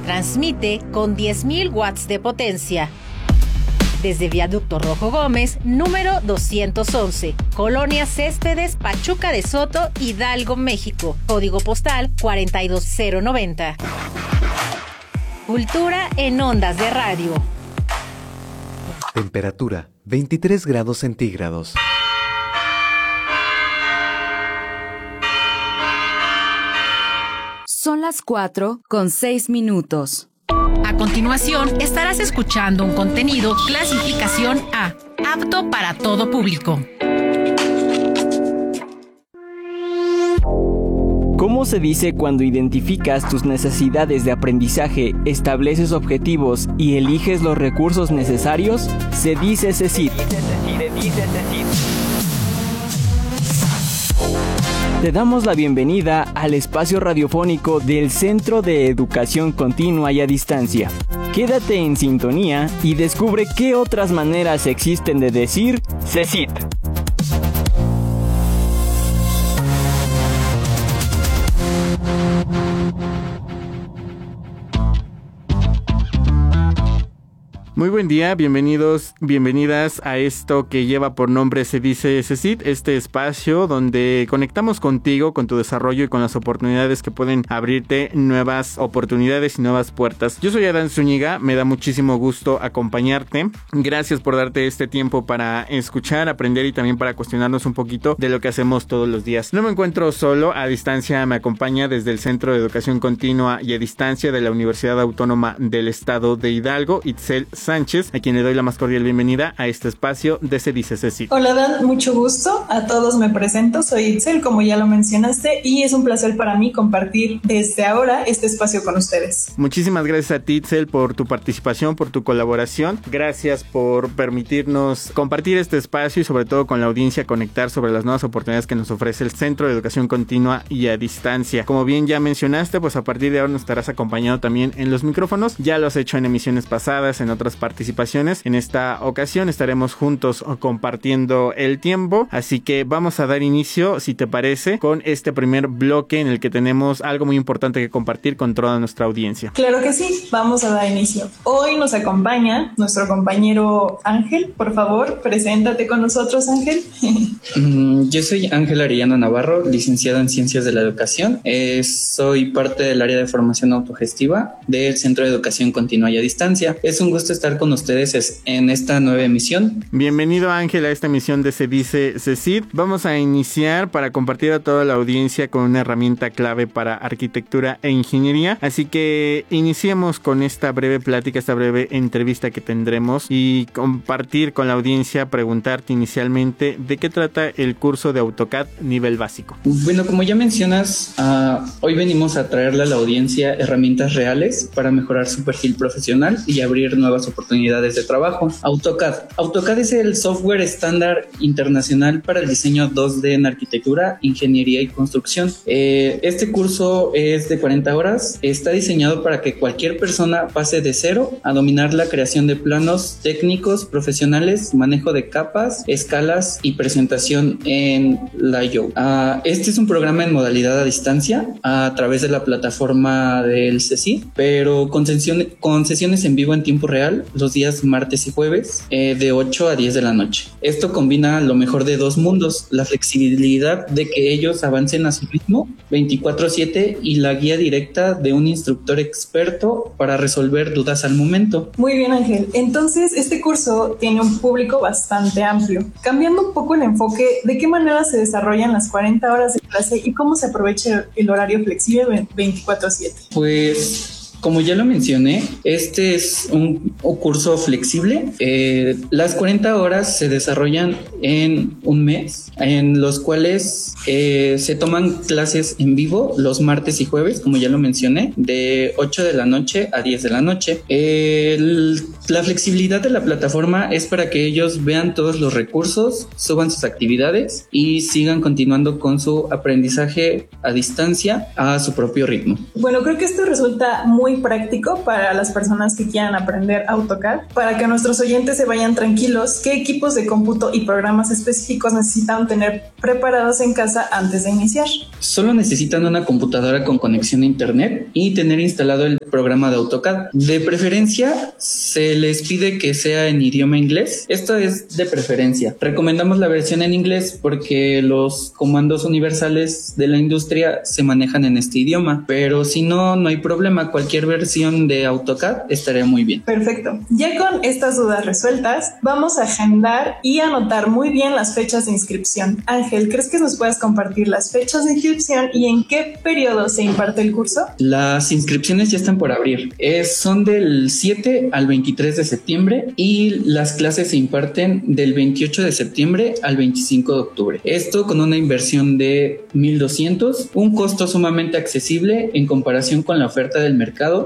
Transmite con 10.000 watts de potencia. Desde Viaducto Rojo Gómez, número 211, Colonia Céspedes, Pachuca de Soto, Hidalgo, México. Código postal 42090. Cultura en ondas de radio. Temperatura 23 grados centígrados. Son las 4:06. A continuación, estarás escuchando un contenido clasificación A, apto para todo público. ¿Cómo se dice cuando identificas tus necesidades de aprendizaje, estableces objetivos y eliges los recursos necesarios? Se dice CECIT. Te damos la bienvenida al espacio radiofónico del Centro de Educación Continua y a Distancia. Quédate en sintonía y descubre qué otras maneras existen de decir CECIT. Muy buen día, bienvenidos, bienvenidas a esto que lleva por nombre Se Dice CECIT, este espacio donde conectamos contigo, con tu desarrollo y con las oportunidades que pueden abrirte nuevas oportunidades y nuevas puertas. Yo soy Adán Zúñiga, me da muchísimo gusto acompañarte. Gracias por darte este tiempo para escuchar, aprender y también para cuestionarnos un poquito de lo que hacemos todos los días. No me encuentro solo, a distancia me acompaña desde el Centro de Educación Continua y a Distancia de la Universidad Autónoma del Estado de Hidalgo, Itzel Sánchez, a quien le doy la más cordial bienvenida a este espacio de Se Dice CECIT. Hola Dan, mucho gusto. A todos me presento, soy Itzel, como ya lo mencionaste, y es un placer para mí compartir desde ahora este espacio con ustedes. Muchísimas gracias a ti, Itzel, por tu participación, por tu colaboración. Gracias por permitirnos compartir este espacio y sobre todo con la audiencia conectar sobre las nuevas oportunidades que nos ofrece el Centro de Educación Continua y a Distancia. Como bien ya mencionaste, pues a partir de ahora nos estarás acompañando también en los micrófonos. Ya lo has hecho en emisiones pasadas, en otras participaciones. En esta ocasión estaremos juntos compartiendo el tiempo, así que vamos a dar inicio, si te parece, con este primer bloque en el que tenemos algo muy importante que compartir con toda nuestra audiencia. Claro que sí, vamos a dar inicio. Hoy nos acompaña nuestro compañero Ángel. Por favor, preséntate con nosotros, Ángel. Yo soy Ángel Arellano Navarro, licenciado en Ciencias de la Educación. Soy parte del área de formación autogestiva del Centro de Educación Continua y a Distancia. Es un gusto estar con ustedes en esta nueva emisión. Bienvenido, Ángel, a esta emisión de Se Dice CECIT. Vamos a iniciar para compartir a toda la audiencia con una herramienta clave para arquitectura e ingeniería. Así que iniciemos con esta breve plática, esta breve entrevista que tendremos y compartir con la audiencia, preguntarte inicialmente de qué trata el curso de AutoCAD nivel básico. Bueno, como ya mencionas, hoy venimos a traerle a la audiencia herramientas reales para mejorar su perfil profesional y abrir nuevas oportunidades de trabajo. AutoCAD es el software estándar internacional para el diseño 2D en arquitectura, ingeniería y construcción. Este curso es de 40 horas. Está diseñado para que cualquier persona pase de cero a dominar la creación de planos técnicos, profesionales, manejo de capas, escalas y presentación en Layout. Este es un programa en modalidad a distancia a través de la plataforma del CECIT, pero con sesiones en vivo en tiempo real los días martes y jueves de 8 a 10 de la noche. Esto combina lo mejor de dos mundos, la flexibilidad de que ellos avancen a su ritmo 24/7 y la guía directa de un instructor experto para resolver dudas al momento. Muy bien, Ángel. Entonces, este curso tiene un público bastante amplio. Cambiando un poco el enfoque, ¿de qué manera se desarrollan las 40 horas de clase y cómo se aprovecha el horario flexible 24/7? Pues, como ya lo mencioné, este es un curso flexible. Las 40 horas se desarrollan en un mes, en los cuales se toman clases en vivo los martes y jueves, como ya lo mencioné, de 8 de la noche a 10 de la noche. La flexibilidad de la plataforma es para que ellos vean todos los recursos, suban sus actividades y sigan continuando con su aprendizaje a distancia a su propio ritmo. Bueno, creo que esto resulta muy muy práctico para las personas que quieran aprender AutoCAD. Para que nuestros oyentes se vayan tranquilos, ¿qué equipos de cómputo y programas específicos necesitan tener preparados en casa antes de iniciar? Solo necesitan una computadora con conexión a internet y tener instalado el programa de AutoCAD. De preferencia, se les pide que sea en idioma inglés. Esto es de preferencia. Recomendamos la versión en inglés porque los comandos universales de la industria se manejan en este idioma, pero si no, no hay problema. Cualquier versión de AutoCAD estaría muy bien. Perfecto. Ya con estas dudas resueltas, vamos a agendar y anotar muy bien las fechas de inscripción. Ángel, ¿crees que nos puedas compartir las fechas de inscripción y en qué periodo se imparte el curso? Las inscripciones ya están por abrir. Son del 7 al 23 de septiembre y las clases se imparten del 28 de septiembre al 25 de octubre. Esto con una inversión de 1,200, un costo sumamente accesible en comparación con la oferta del mercado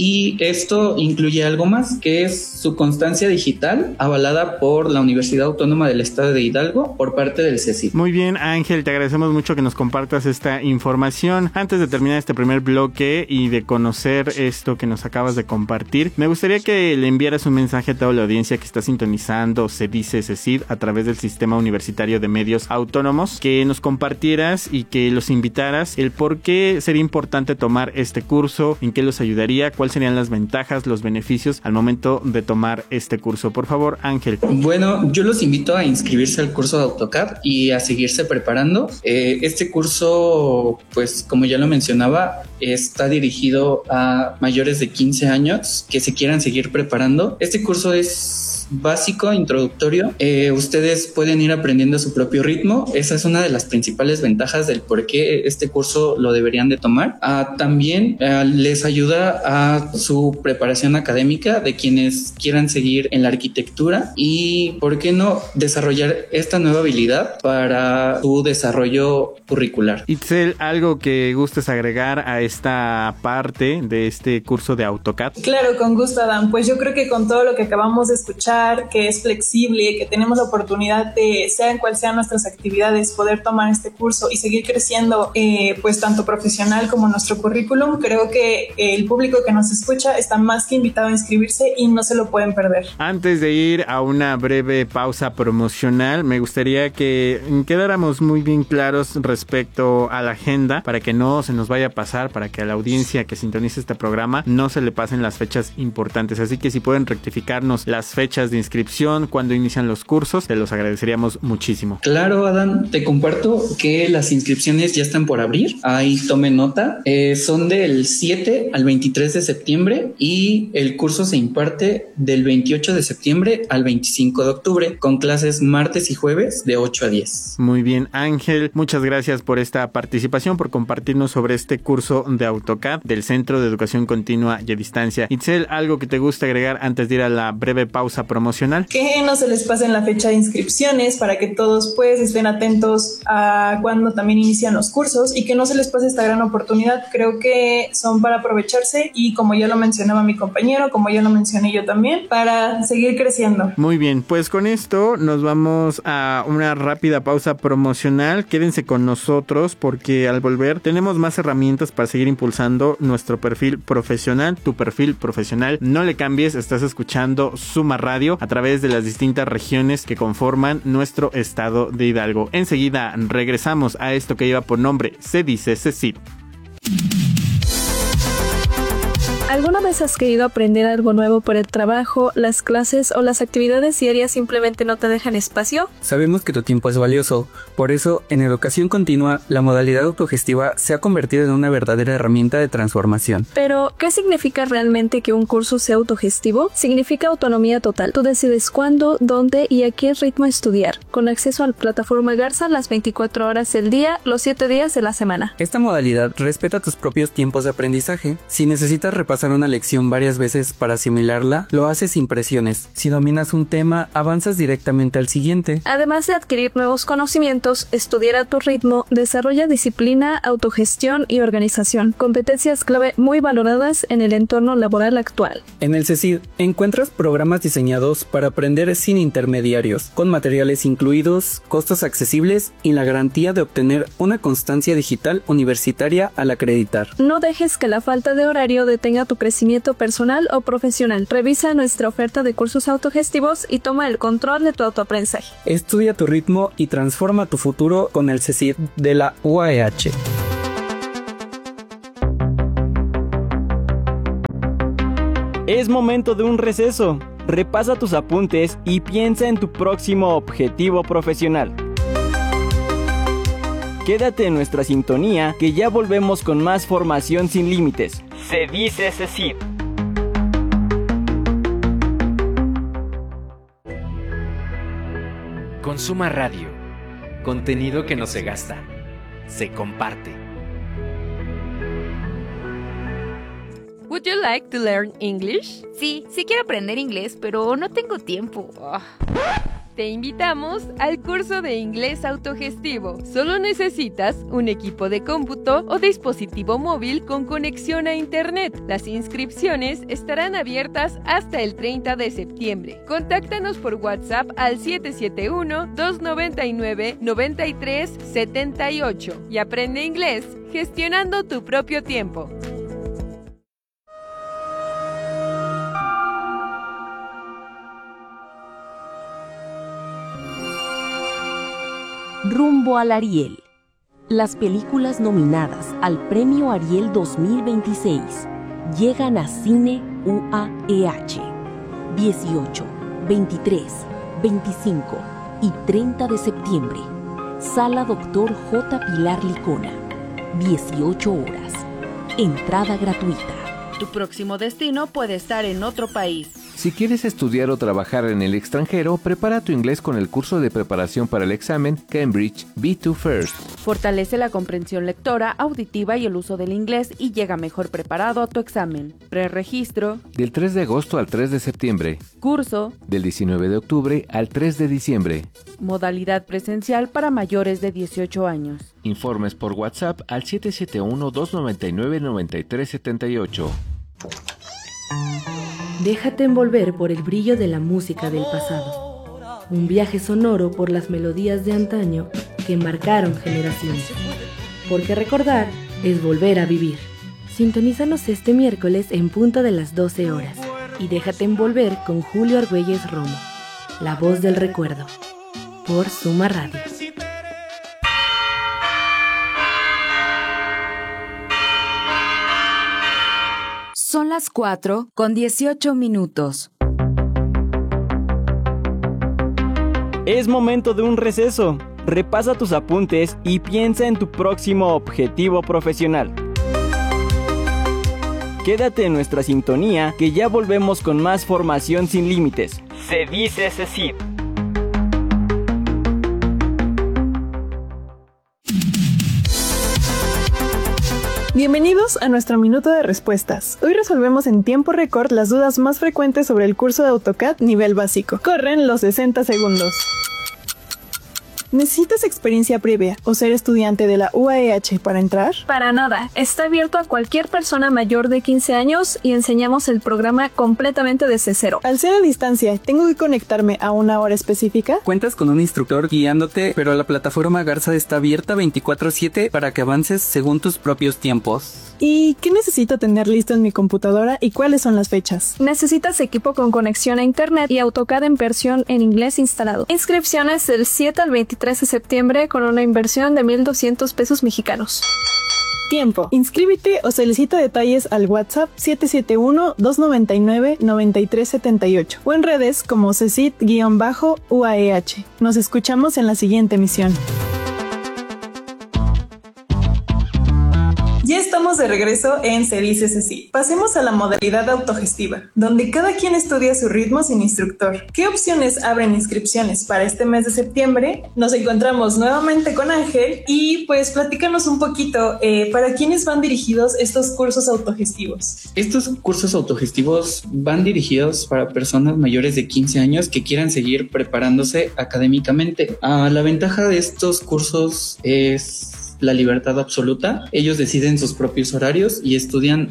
y esto incluye algo más, que es su constancia digital avalada por la Universidad Autónoma del Estado de Hidalgo por parte del CECID. Muy bien, Ángel, te agradecemos mucho que nos compartas esta información. Antes de terminar este primer bloque y de conocer esto que nos acabas de compartir, me gustaría que le enviaras un mensaje a toda la audiencia que está sintonizando Se Dice CECID a través del Sistema Universitario de Medios Autónomos, que nos compartieras y que los invitaras el por qué sería importante tomar este curso, en qué los ayudaría, cuáles serían las ventajas, los beneficios al momento de tomar este curso. Por favor, Ángel. Bueno, yo los invito a inscribirse al curso de AutoCAD y a seguirse preparando. Este curso, pues como ya lo mencionaba, está dirigido a mayores de 15 años que se quieran seguir preparando. Este curso es básico, introductorio. Ustedes pueden ir aprendiendo a su propio ritmo. Esa es una de las principales ventajas del por qué este curso lo deberían de tomar. También les ayuda a su preparación académica de quienes quieran seguir en la arquitectura y, ¿por qué no?, desarrollar esta nueva habilidad para su desarrollo curricular. Itzel, ¿algo que gustes agregar a esta parte de este curso de AutoCAD? Claro, con gusto, Adán. Pues yo creo que con todo lo que acabamos de escuchar, que es flexible, que tenemos la oportunidad de, sean cual sean nuestras actividades, poder tomar este curso y seguir creciendo, pues tanto profesional como nuestro currículum, creo que el público que nos escucha está más que invitado a inscribirse y no se lo pueden perder. Antes de ir a una breve pausa promocional, me gustaría que quedáramos muy bien claros respecto a la agenda para que no se nos vaya a pasar, para que a la audiencia que sintonice este programa no se le pasen las fechas importantes. Así que si pueden rectificarnos las fechas de inscripción, cuando inician los cursos, te los agradeceríamos muchísimo. Claro, Adán, te comparto que las inscripciones ya están por abrir. Ahí tome nota. Son del 7 al 23 de septiembre y el curso se imparte del 28 de septiembre al 25 de octubre con clases martes y jueves de 8 a 10. Muy bien, Ángel, muchas gracias por esta participación, por compartirnos sobre este curso de AutoCAD del Centro de Educación Continua y a Distancia. Itzel, ¿algo que te guste agregar antes de ir a la breve pausa promocional? Que no se les pase en la fecha de inscripciones para que todos pues estén atentos a cuando también inician los cursos y que no se les pase esta gran oportunidad. Creo que son para aprovecharse y, como ya lo mencionaba mi compañero, como ya lo mencioné yo también, para seguir creciendo. Muy bien, pues con esto nos vamos a una rápida pausa promocional. Quédense con nosotros porque al volver tenemos más herramientas para seguir impulsando nuestro perfil profesional, tu perfil profesional. No le cambies, estás escuchando Suma Radio a través de las distintas regiones que conforman nuestro estado de Hidalgo. Enseguida regresamos a esto que lleva por nombre Se Dice CECID. ¿Alguna vez has querido aprender algo nuevo por el trabajo, las clases o las actividades diarias simplemente no te dejan espacio? Sabemos que tu tiempo es valioso, por eso en Educación Continua la modalidad autogestiva se ha convertido en una verdadera herramienta de transformación. Pero, ¿qué significa realmente que un curso sea autogestivo? Significa autonomía total. Tú decides cuándo, dónde y a qué ritmo estudiar, con acceso a la plataforma Garza las 24 horas del día, los 7 días de la semana. Esta modalidad respeta tus propios tiempos de aprendizaje. Si necesitas repasar una lección varias veces para asimilarla, lo haces sin presiones. Si dominas un tema, avanzas directamente al siguiente. Además de adquirir nuevos conocimientos, estudiar a tu ritmo, desarrolla disciplina, autogestión y organización, competencias clave muy valoradas en el entorno laboral actual. En el CECID encuentras programas diseñados para aprender sin intermediarios, con materiales incluidos, costos accesibles y la garantía de obtener una constancia digital universitaria al acreditar. No dejes que la falta de horario detenga tu crecimiento personal o profesional. Revisa nuestra oferta de cursos autogestivos y toma el control de tu autoaprendizaje. Estudia tu ritmo y transforma tu futuro con el CECIT de la UAEH. Es momento de un receso. Repasa tus apuntes y piensa en tu próximo objetivo profesional. Quédate en nuestra sintonía, que ya volvemos con más formación sin límites. Se dice CECIT. Consuma Radio. Contenido que no se gasta, se comparte. Would you like to learn English? Sí quiero aprender inglés, pero no tengo tiempo. Te invitamos al curso de inglés autogestivo. Solo necesitas un equipo de cómputo o dispositivo móvil con conexión a internet. Las inscripciones estarán abiertas hasta el 30 de septiembre. Contáctanos por WhatsApp al 771-299-9378 y aprende inglés gestionando tu propio tiempo. Rumbo al Ariel. Las películas nominadas al Premio Ariel 2026 llegan a Cine UAEH 18, 23, 25 y 30 de septiembre. Sala Dr. J. Pilar Licona, 18 horas. Entrada gratuita. Tu próximo destino puede estar en otro país. Si quieres estudiar o trabajar en el extranjero, prepara tu inglés con el curso de preparación para el examen Cambridge B2 First. Fortalece la comprensión lectora, auditiva y el uso del inglés y llega mejor preparado a tu examen. Preregistro. Del 3 de agosto al 3 de septiembre. Curso. Del 19 de octubre al 3 de diciembre. Modalidad presencial para mayores de 18 años. Informes por WhatsApp al 771-299-9378. Déjate envolver por el brillo de la música del pasado. Un viaje sonoro por las melodías de antaño que marcaron generaciones. Porque recordar es volver a vivir. Sintonízanos este miércoles en punto de las 12 horas. Y déjate envolver con Julio Argüelles Romo, la voz del recuerdo. Por Suma Radio. Son las 4:18. Es momento de un receso. Repasa tus apuntes y piensa en tu próximo objetivo profesional. Quédate en nuestra sintonía, que ya volvemos con más formación sin límites. Se dice CECIT. Bienvenidos a nuestro minuto de respuestas. Hoy resolvemos en tiempo récord las dudas más frecuentes sobre el curso de AutoCAD nivel básico. Corren los 60 segundos. ¿Necesitas experiencia previa o ser estudiante de la UAEH para entrar? Para nada, está abierto a cualquier persona mayor de 15 años y enseñamos el programa completamente desde cero. Al ser a distancia, ¿tengo que conectarme a una hora específica? Cuentas con un instructor guiándote, pero la plataforma Garza está abierta 24/7 para que avances según tus propios tiempos. ¿Y qué necesito tener listo en mi computadora y cuáles son las fechas? Necesitas equipo con conexión a internet y AutoCAD en versión en inglés instalado. Inscripciones del 7 al 23 de septiembre con una inversión de 1,200 pesos mexicanos. Tiempo. Inscríbete o solicita detalles al WhatsApp 771-299-9378 o en redes como CECIT-UAEH. Nos escuchamos en la siguiente emisión. Ya estamos de regreso en Se dice CECIT. Pasemos a la modalidad autogestiva, donde cada quien estudia su ritmo sin instructor. ¿Qué opciones abren inscripciones para este mes de septiembre? Nos encontramos nuevamente con Ángel y pues platícanos un poquito para quiénes van dirigidos estos cursos autogestivos. Estos cursos autogestivos van dirigidos para personas mayores de 15 años que quieran seguir preparándose académicamente. La ventaja de estos cursos es la libertad absoluta. Ellos deciden sus propios horarios y estudian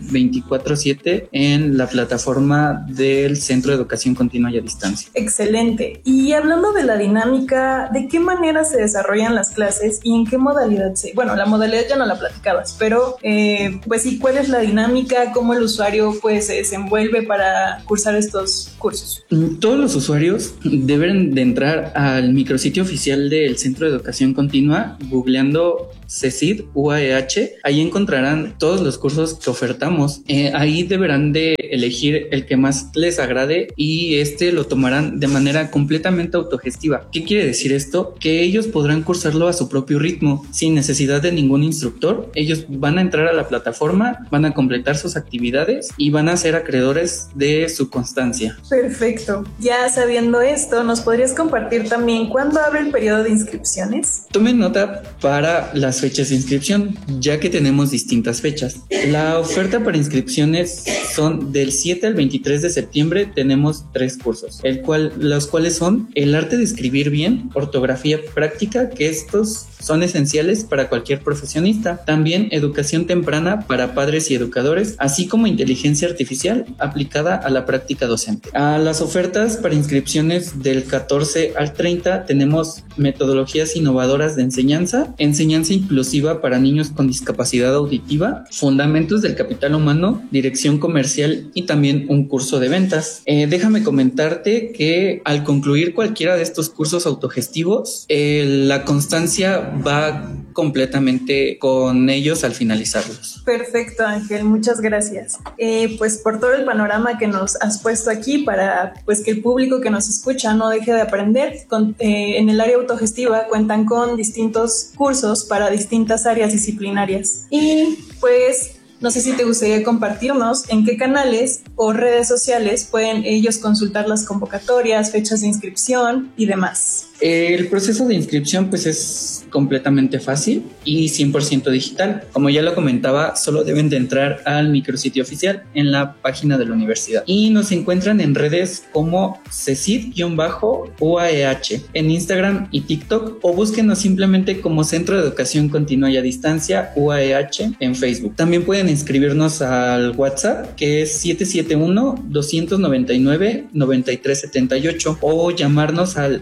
24/7 en la plataforma del Centro de Educación Continua y a Distancia. Excelente. Y hablando de la dinámica, ¿de qué manera se desarrollan las clases y en qué modalidad Bueno, la modalidad ya no la platicabas, pero pues sí, ¿cuál es la dinámica? ¿Cómo el usuario pues se desenvuelve para cursar estos cursos? Todos los usuarios deben de entrar al micrositio oficial del Centro de Educación Continua, googleando CECID UAEH. Ahí encontrarán todos los cursos que ofertamos. Ahí deberán de elegir el que más les agrade y lo tomarán de manera completamente autogestiva. ¿Qué quiere decir esto? Que ellos podrán cursarlo a su propio ritmo, sin necesidad de ningún instructor. Ellos van a entrar a la plataforma, van a completar sus actividades y van a ser acreedores de su constancia. Perfecto. Ya sabiendo esto, ¿nos podrías compartir también cuándo abre el periodo de inscripciones? Tomen nota para las fechas de inscripción, ya que tenemos distintas fechas. La oferta para inscripciones son del 7 al 23 de septiembre. Tenemos 3 cursos, los cuales son el arte de escribir bien, ortografía práctica, que estos son esenciales para cualquier profesionista. También educación temprana para padres y educadores, así como inteligencia artificial aplicada a la práctica docente. A las ofertas para inscripciones del 14 al 30 tenemos metodologías innovadoras de enseñanza inclusiva para niños con discapacidad auditiva, fundamentos del capital humano, dirección comercial y también un curso de ventas. Déjame comentarte que al concluir cualquiera de estos cursos autogestivos, la constancia va completamente con ellos al finalizarlos. Perfecto, Ángel, muchas gracias. Pues por todo el panorama que nos has puesto aquí para pues que el público que nos escucha no deje de aprender. En el área autogestiva cuentan con distintos cursos para distintas áreas disciplinarias. Y pues no sé si te gustaría compartirnos en qué canales o redes sociales pueden ellos consultar las convocatorias, fechas de inscripción y demás. El proceso de inscripción pues es completamente fácil y 100% digital. Como ya lo comentaba, solo deben de entrar al micrositio oficial en la página de la universidad y nos encuentran en redes como CECID-UAEH en Instagram y TikTok, o búsquenos simplemente como Centro de Educación Continua y a Distancia UAEH en Facebook. También pueden inscribirnos al WhatsApp, que es 771-299-9378, o llamarnos al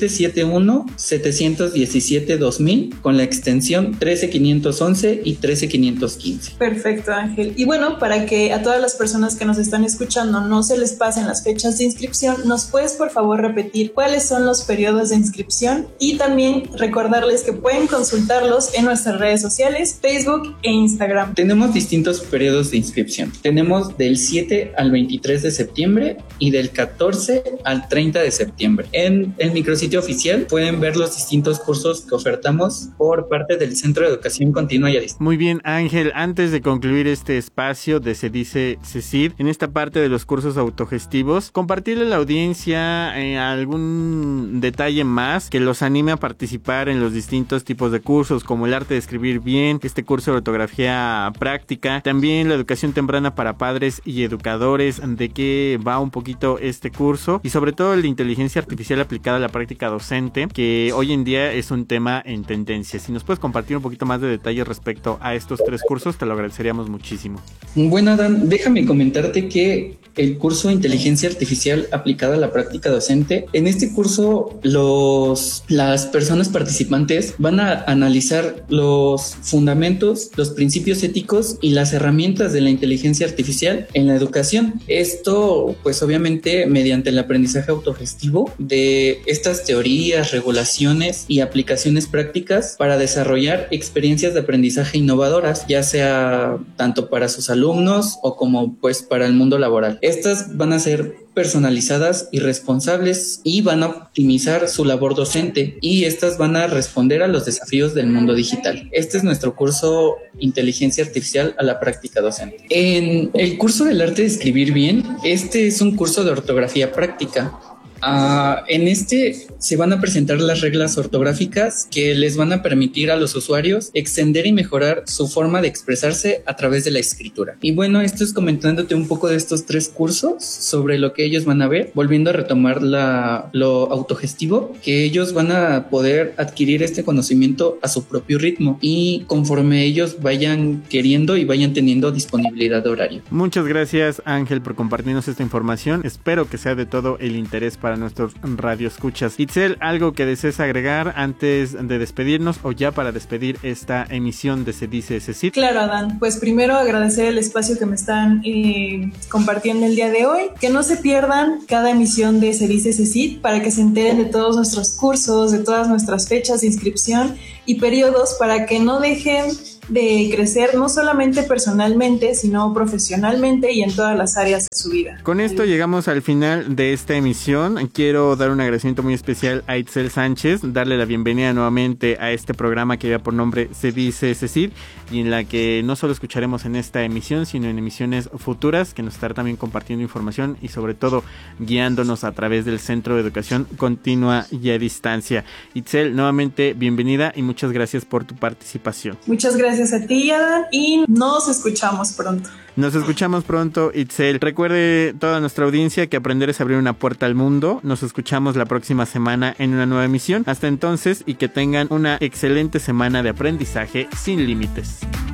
771-717-2000 con la extensión 13511 y 13515. Perfecto, Ángel. Y bueno, para que a todas las personas que nos están escuchando no se les pasen las fechas de inscripción, ¿nos puedes por favor repetir cuáles son los periodos de inscripción? Y también recordarles que pueden consultarlos en nuestras redes sociales, Facebook e Instagram. Tenemos distintos periodos de inscripción. Tenemos del 7 al 23 de septiembre y del 14 al 30 de septiembre. En el micrositio oficial pueden ver los distintos cursos que ofertamos por parte del Centro de Educación Continua y a Distancia. Muy bien, Ángel, antes de concluir este espacio de Se Dice CECID, en esta parte de los cursos autogestivos, compartirle a la audiencia algún detalle más que los anime a participar en los distintos tipos de cursos, como el arte de escribir bien, este curso de ortografía práctica, también la educación temprana para padres y educadores, de qué va un poquito este curso, y sobre todo el de inteligencia artificial aplicada a la práctica docente, que hoy en día es un tema en tendencia. Si nos puedes compartir un poquito más de detalles respecto a estos 3 cursos, te lo agradeceríamos muchísimo. Bueno, Adán, déjame comentarte que el curso de inteligencia artificial aplicada a la práctica docente, en este curso las personas participantes van a analizar los fundamentos, los principios éticos y las herramientas de la inteligencia artificial en la educación. Esto pues obviamente mediante el aprendizaje autogestivo de estas teorías, regulaciones y aplicaciones prácticas para desarrollar experiencias de aprendizaje innovadoras, ya sea tanto para sus alumnos o como pues para el mundo laboral. Estas van a ser personalizadas y responsables y van a optimizar su labor docente, y estas van a responder a los desafíos del mundo digital. Este es nuestro curso Inteligencia Artificial a la práctica docente. En el curso del arte de escribir bien, este es un curso de ortografía práctica. En este se van a presentar las reglas ortográficas que les van a permitir a los usuarios extender y mejorar su forma de expresarse a través de la escritura. Y bueno, esto es comentándote un poco de estos 3 cursos sobre lo que ellos van a ver, volviendo a retomar lo autogestivo, que ellos van a poder adquirir este conocimiento a su propio ritmo y conforme ellos vayan queriendo y vayan teniendo disponibilidad de horario. Muchas gracias, Ángel, por compartirnos esta información. Espero que sea de todo el interés para nuestros radioescuchas. Itzel, ¿algo que desees agregar antes de despedirnos o ya para despedir esta emisión de Se Dice CECIT? Claro, Adán. Pues primero agradecer el espacio que me están compartiendo el día de hoy. Que no se pierdan cada emisión de Se Dice CECIT para que se enteren de todos nuestros cursos, de todas nuestras fechas de inscripción y periodos, para que no dejen de crecer no solamente personalmente, sino profesionalmente y en todas las áreas de su vida. Con esto llegamos al final de esta emisión. Quiero dar un agradecimiento muy especial a Itzel Sánchez, darle la bienvenida nuevamente a este programa que lleva por nombre Se Dice CECIT, y en la que no solo escucharemos en esta emisión, sino en emisiones futuras, que nos estará también compartiendo información y sobre todo guiándonos a través del Centro de Educación Continua y a Distancia. Itzel, nuevamente bienvenida y muchas gracias por tu participación. Muchas gracias a ti, Adán, y nos escuchamos pronto. Nos escuchamos pronto, Itzel. Recuerde toda nuestra audiencia que aprender es abrir una puerta al mundo. Nos escuchamos la próxima semana en una nueva emisión. Hasta entonces, y que tengan una excelente semana de aprendizaje sin límites.